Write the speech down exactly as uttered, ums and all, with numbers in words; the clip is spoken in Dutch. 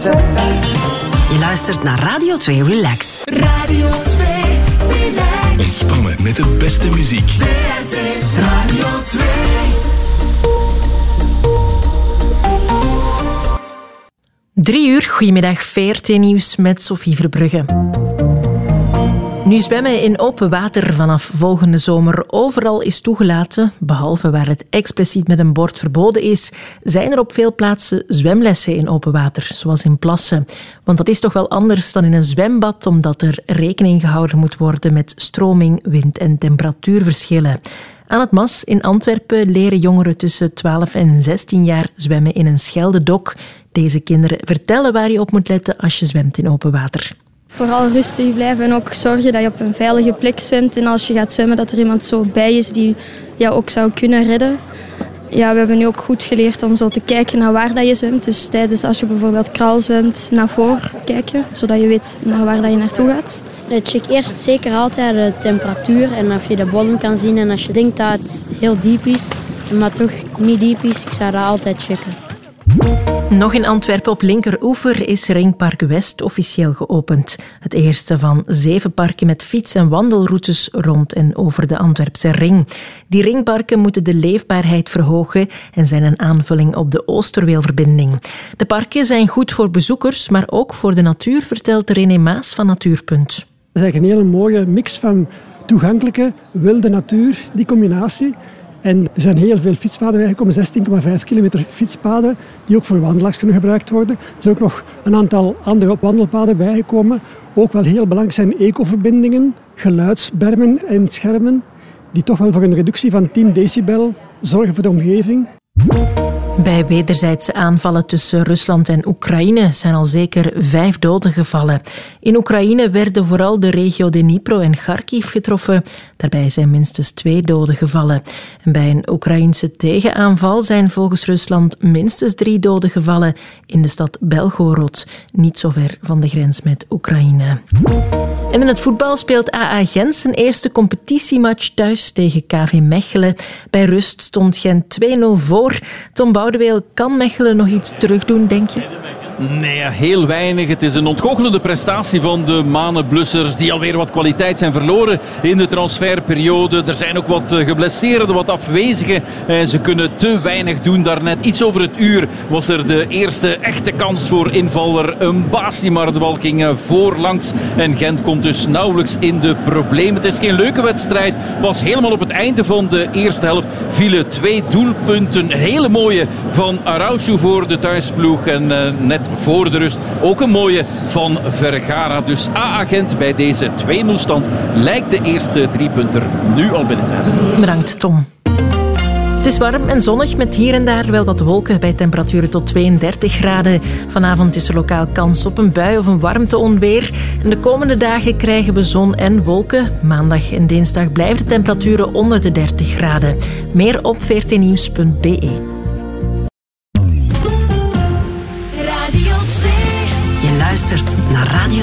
Je luistert naar Radio twee Relax. Radio twee Relax. Ontspannen met de beste muziek. V R T Radio twee. Drie uur, goedemiddag, V R T-nieuws met Sophie Verbrugge. Nu zwemmen in open water vanaf volgende zomer overal is toegelaten, behalve waar het expliciet met een bord verboden is, zijn er op veel plaatsen zwemlessen in open water, zoals in plassen. Want dat is toch wel anders dan in een zwembad, omdat er rekening gehouden moet worden met stroming, wind en temperatuurverschillen. Aan het Mas in Antwerpen leren jongeren tussen twaalf en zestien jaar zwemmen in een scheldedok. Deze kinderen vertellen waar je op moet letten als je zwemt in open water. Vooral rustig blijven en ook zorgen dat je op een veilige plek zwemt. En als je gaat zwemmen, dat er iemand zo bij is die jou ook zou kunnen redden. Ja, we hebben nu ook goed geleerd om zo te kijken naar waar dat je zwemt. Dus tijdens als je bijvoorbeeld kraal zwemt, naar voren kijken, zodat je weet naar waar dat je naartoe gaat. Check eerst zeker altijd de temperatuur en of je de bodem kan zien. En als je denkt dat het heel diep is, maar toch niet diep is, ik zou dat altijd checken. Nog in Antwerpen op linkeroever is Ringpark West officieel geopend. Het eerste van zeven parken met fiets- en wandelroutes rond en over de Antwerpse ring. Die ringparken moeten de leefbaarheid verhogen en zijn een aanvulling op de Oosterweelverbinding. De parken zijn goed voor bezoekers, maar ook voor de natuur, vertelt René Maas van Natuurpunt. Het is eigenlijk een hele mooie mix van toegankelijke, wilde natuur, die combinatie. En er zijn heel veel fietspaden bijgekomen, zestien komma vijf kilometer fietspaden, die ook voor wandelaars kunnen gebruikt worden. Er zijn ook nog een aantal andere wandelpaden bijgekomen. Ook wel heel belangrijk zijn ecoverbindingen, geluidsbermen en schermen, die toch wel voor een reductie van tien decibel zorgen voor de omgeving. Bij wederzijdse aanvallen tussen Rusland en Oekraïne zijn al zeker vijf doden gevallen. In Oekraïne werden vooral de regio Dnipro en Kharkiv getroffen. Daarbij zijn minstens twee doden gevallen. En bij een Oekraïnse tegenaanval zijn volgens Rusland minstens drie doden gevallen in de stad Belgorod, niet zo ver van de grens met Oekraïne. En in het voetbal speelt A A Gent zijn eerste competitiematch thuis tegen K V Mechelen. Bij rust stond Gent twee nul voor. Tom Boudeweel, kan Mechelen nog iets terugdoen, denk je? Nee, heel weinig. Het is een ontgoochelende prestatie van de Manenblussers die alweer wat kwaliteit zijn verloren in de transferperiode. Er zijn ook wat geblesseerden, wat afwezigen. En ze kunnen te weinig doen. Daarnet iets over het uur was er de eerste echte kans voor invaller Mbasi, maar de bal ging voorlangs. En Gent komt dus nauwelijks in de problemen. Het is geen leuke wedstrijd. Pas helemaal op het einde van de eerste helft vielen twee doelpunten. Een hele mooie van Araujo voor de thuisploeg. En uh, net voor de rust ook een mooie van Vergara. Dus A A Gent bij deze twee nul stand lijkt de eerste driepunter nu al binnen te hebben. Bedankt, Tom. Het is warm en zonnig met hier en daar wel wat wolken bij temperaturen tot tweeëndertig graden. Vanavond is er lokaal kans op een bui of een warmteonweer. En de komende dagen krijgen we zon en wolken. Maandag en dinsdag blijven de temperaturen onder de dertig graden. Meer op v r t nieuws punt b e. Je luistert naar Radio